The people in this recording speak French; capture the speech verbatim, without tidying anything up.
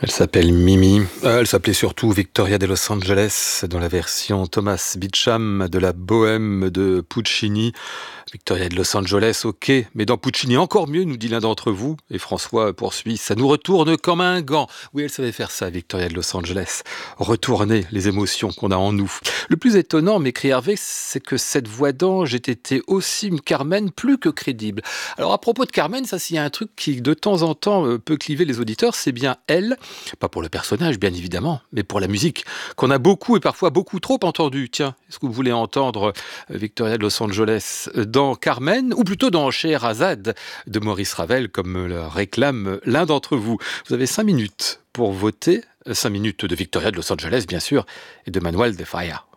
Elle s'appelle Mimi. Euh, elle s'appelait surtout Victoria de Los Angeles dans la version Thomas Beecham de la Bohème de Puccini. Victoria de Los Angeles, ok, mais dans Puccini encore mieux, nous dit l'un d'entre vous. Et François poursuit, ça nous retourne comme un gant. Oui, elle savait faire ça, Victoria de Los Angeles. Retourner les émotions qu'on a en nous. Le plus étonnant, m'écrit Hervé, c'est que cette voix d'ange ait été aussi une Carmen plus que crédible. Alors à propos de Carmen, ça s'il y a un truc qui de temps en temps euh, peut cliver les auditeurs, c'est bien elle, pas pour le personnage bien évidemment, mais pour la musique, qu'on a beaucoup et parfois beaucoup trop entendu. Tiens, est-ce que vous voulez entendre euh, Victoria de Los Angeles dans Carmen, ou plutôt dans Scheherazade de Maurice Ravel, comme le réclame l'un d'entre vous. Vous avez cinq minutes pour voter, cinq minutes de Victoria de Los Angeles, bien sûr, et de Manuel de Falla.